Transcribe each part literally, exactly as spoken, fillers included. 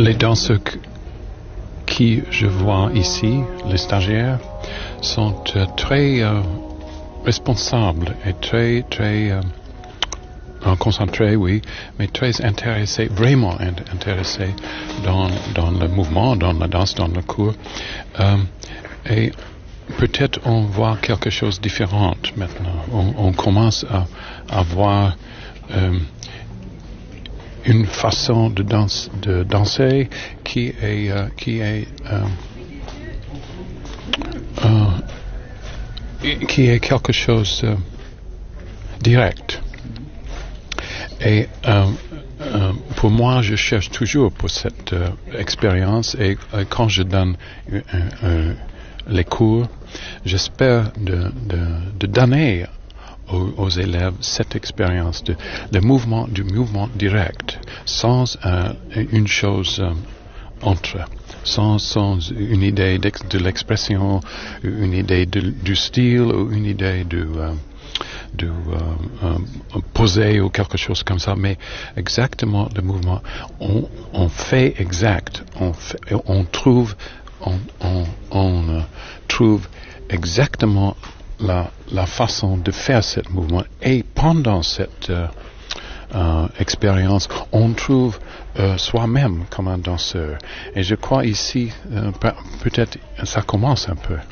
Les danseurs qui je vois ici, les stagiaires, sont euh, très euh, responsables et très, très euh, concentrés, oui, mais très intéressés, vraiment intéressés dans, dans le mouvement, dans la danse, dans le cours. Euh, et peut-être on voit quelque chose de différent maintenant. On, on commence à, à voir euh, une façon de, danse, de danser qui est, euh, qui est, euh, euh, qui est quelque chose euh, direct. Et euh, euh, pour moi, je cherche toujours pour cette euh, expérience. Et euh, quand je donne euh, euh, les cours, j'espère de, de, de donner aux, aux élèves cette expérience de, de mouvement, du mouvement direct, sans euh, une chose euh, entre, sans, sans une idée de l'expression, une idée de, du style ou une idée de, euh, de euh, euh, poser ou quelque chose comme ça, mais exactement le mouvement. On, on fait exact, on, fait, on trouve, on, on, on euh, trouve exactement La, la façon de faire ce mouvement. Et pendant cette euh, euh, expérience, on trouve euh, soi-même comme un danseur. Et je crois ici, euh, peut-être, ça commence un peu.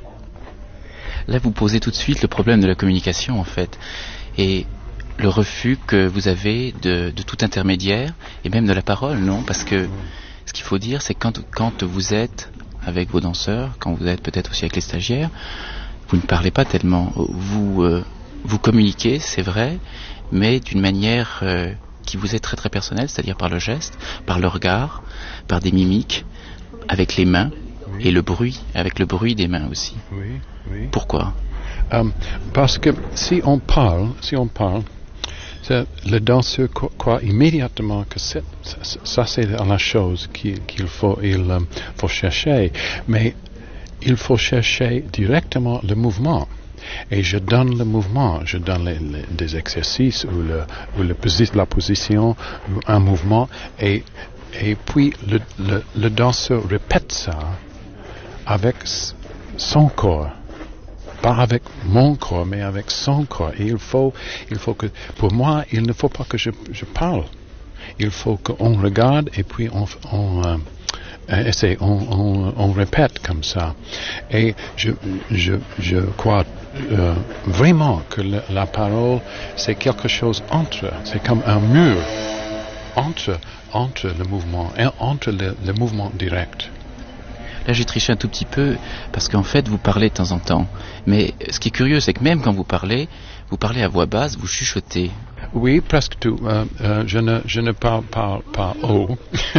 Là, vous posez tout de suite le problème de la communication, en fait. Et le refus que vous avez de, de tout intermédiaire, et même de la parole, non? Parce que ce qu'il faut dire, c'est que quand, quand vous êtes avec vos danseurs, quand vous êtes peut-être aussi avec les stagiaires, vous ne parlez pas tellement. Vous, euh, vous communiquez, c'est vrai, mais d'une manière euh, qui vous est très très personnelle, c'est-à-dire par le geste, par le regard, par des mimiques, avec les mains, oui. Et le bruit, avec le bruit des mains aussi. Oui, oui. Pourquoi? um, Parce que si on parle, si on parle, le danseur croit immédiatement que c'est, ça, ça c'est la chose qu'il, qu'il faut, il, um, faut chercher, mais il faut chercher directement le mouvement. Et je donne le mouvement, je donne les, les, des exercices ou, le, ou le, la position ou un mouvement, et, et puis le, le, le danseur répète ça avec son corps. Pas avec mon corps, mais avec son corps. Et il faut, il faut que, pour moi, il ne faut pas que je, je parle. Il faut qu'on regarde et puis on, on euh, essaie, on, on, on répète comme ça. Et je, je, je crois euh, vraiment que le, la parole, c'est quelque chose entre, c'est comme un mur entre, entre le mouvement, et entre le, le mouvement direct. Là, j'ai triché un tout petit peu, parce qu'en fait, vous parlez de temps en temps. Mais ce qui est curieux, c'est que même quand vous parlez, vous parlez à voix basse, vous chuchotez. Oui, presque tout. Euh, euh, je, ne, je ne parle pas, pas haut,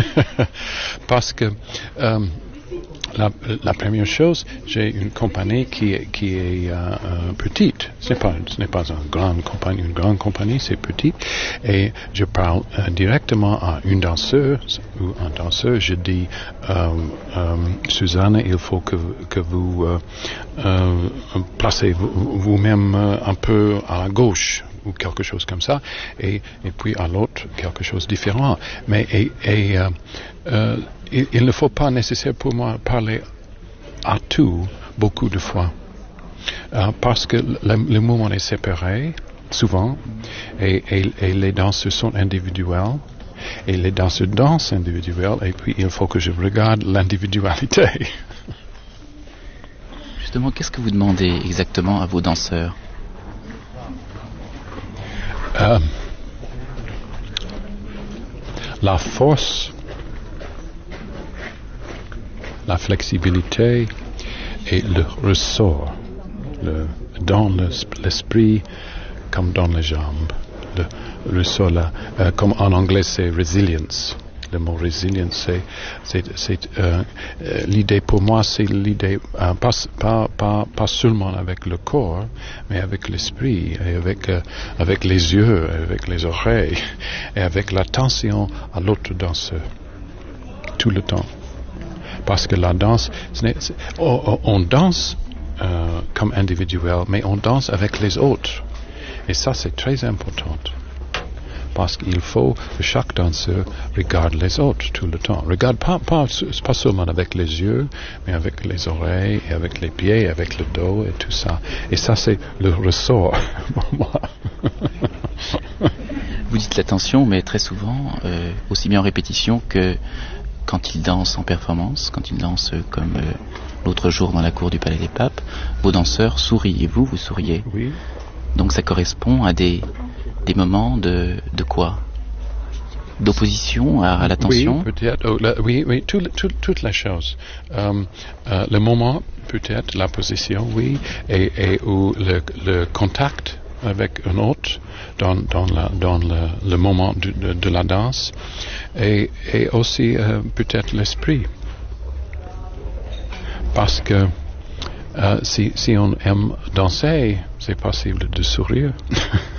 parce que euh, la, la première chose, j'ai une compagnie qui est, qui est euh, euh, petite. Ce n'est pas, ce n'est pas une grande compagnie, une grande compagnie, c'est petit. Et je parle euh, directement à une danseuse ou un danseur. Je dis, euh, euh, Suzanne, il faut que, que vous euh, euh, placez vous-même euh, un peu à la gauche, ou quelque chose comme ça, et, et puis à l'autre, quelque chose de différent. Mais et, et, euh, euh, il, il ne faut pas nécessairement pour moi parler à tout beaucoup de fois, euh, parce que le, le mouvement est séparé, souvent, et, et, et les danseurs sont individuels, et les danseurs dansent individuels, et puis il faut que je regarde l'individualité. Justement, qu'est-ce que vous demandez exactement à vos danseurs ? Euh, la force, la flexibilité et le ressort, le, dans le, l'esprit comme dans les jambes. Le ressort là, euh, comme en anglais c'est resilience. Le mot résilience, c'est, c'est, c'est euh, euh, l'idée pour moi, c'est l'idée euh, pas, pas, pas, pas seulement avec le corps, mais avec l'esprit, et avec, euh, avec les yeux, avec les oreilles, et avec l'attention à l'autre danseur, tout le temps. Parce que la danse, ce n'est, c'est, on, on danse euh, comme individuel, mais on danse avec les autres. Et ça, c'est très important. parce qu'il faut que chaque danseur regarde les autres tout le temps. Regarde pas, pas, pas seulement avec les yeux, mais avec les oreilles, et avec les pieds, avec le dos et tout ça. Et ça, c'est le ressort pour moi. Vous dites l'attention, mais très souvent, euh, aussi bien en répétition que quand il danse en performance, quand il danse euh, comme euh, l'autre jour dans la cour du Palais des Papes, vos danseurs sourient et vous, vous souriez. Oui. Donc ça correspond à des, des moments de, de quoi? D'opposition à, à l'attention? Oui, peut-être. Oh, la, oui, oui, tout, tout, toute la chose. Euh, euh, le moment, peut-être, la position, oui, et, et ou le, le contact avec un autre dans, dans, la, dans le, le moment de, de, de la danse, et, et aussi euh, peut-être l'esprit. Parce que euh, si, si on aime danser, c'est possible de sourire.